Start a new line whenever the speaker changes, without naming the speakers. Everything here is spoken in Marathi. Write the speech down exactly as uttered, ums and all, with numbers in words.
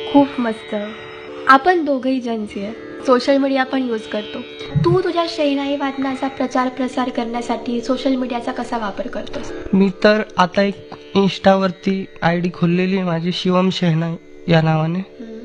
खूप मस्त. आपण दोघंही जनची आहे, सोशल मीडिया पण यूज करतो. तू तुझ्या शहनाई वादनाचा प्रचार प्रसार करण्यासाठी सोशल मीडियाचा कसा वापर करतोस?
मी तर आता एक इंस्टावरती आय डी खोललेली आहे माझी, शिवम शहनाई या नावाने.